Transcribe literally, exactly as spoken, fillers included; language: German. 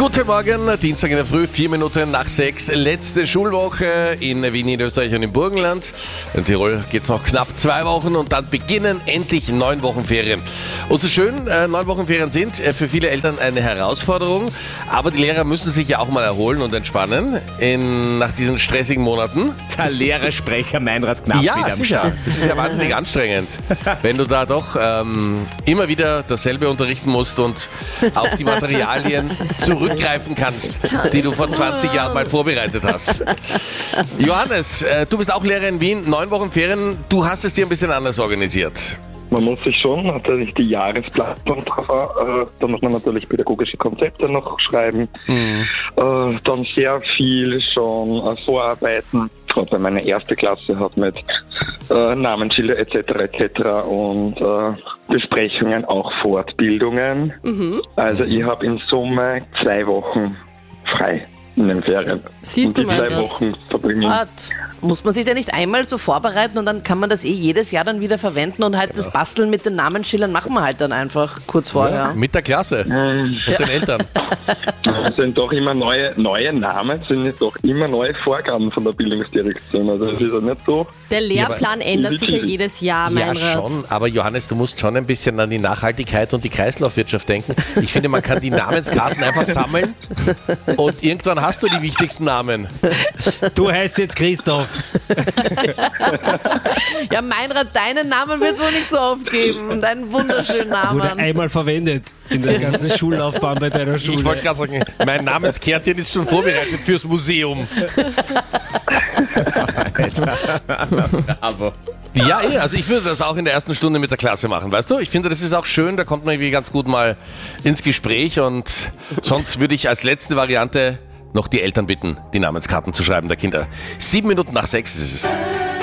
Guten Morgen, Dienstag in der Früh, vier Minuten nach sechs, letzte Schulwoche in Wien, Niederösterreich und im Burgenland. In Tirol geht es noch knapp zwei Wochen und dann beginnen endlich neun Wochen Ferien. Und so schön äh, neun Wochen Ferien sind, äh, für viele Eltern eine Herausforderung, aber die Lehrer müssen sich ja auch mal erholen und entspannen in, nach diesen stressigen Monaten. Der Lehrersprecher Meinrad Knapp Ja, wieder am sicher. Start. Das ist ja wahnsinnig anstrengend, wenn du da doch ähm, immer wieder dasselbe unterrichten musst und auf die Materialien zurückgreifen kannst, die du vor zwanzig Jahren mal vorbereitet hast. Johannes, äh, du bist auch Lehrer in Wien, neun Wochen Ferien. Du hast es dir ein bisschen anders organisiert. Man muss sich schon natürlich die Jahresplanung drauf, äh, da muss man natürlich pädagogische Konzepte noch schreiben, mhm. äh, dann sehr viel schon äh, vorarbeiten, gerade weil meine erste Klasse hat mit äh, Namensschilder et cetera et cetera und äh, Besprechungen, auch Fortbildungen. Mhm. Also ich habe in Summe zwei Wochen frei in den Ferien. Siehst und du die mal, zwei ja. Wochen verbringen. What? Muss man sich da nicht einmal so vorbereiten und dann kann man das eh jedes Jahr dann wieder verwenden und halt das Basteln mit den Namensschildern machen wir halt dann einfach kurz vorher. Ja, mit der Klasse Mhm. und den Eltern. Es sind doch immer neue, neue Namen, sind nicht doch immer neue Vorgaben von der Bildungsdirektion. Also es ist ja nicht so. Der Lehrplan Ja, ändert sich ja easy. jedes Jahr, Ja, Meinrad. schon, aber Johannes, du musst schon ein bisschen an die Nachhaltigkeit und die Kreislaufwirtschaft denken. Ich finde, man kann die Namenskarten einfach sammeln und irgendwann hast du die wichtigsten Namen. Du heißt jetzt Christoph. Ja, Meinrad, deinen Namen wird es wohl nicht so oft geben und einen wunderschönen Wurde Namen. einmal verwendet in der ganzen Schullaufbahn bei deiner Ich Schule. wollte gerade sagen, mein Namenskärtchen ist schon vorbereitet fürs Museum. Bravo. Ja, eh, also ich würde das auch in der ersten Stunde mit der Klasse machen, weißt du? Ich finde, das ist auch schön, da kommt man irgendwie ganz gut mal ins Gespräch und sonst würde ich als letzte Variante noch die Eltern bitten, die Namenskarten zu schreiben der Kinder. Sieben Minuten nach sechs ist es.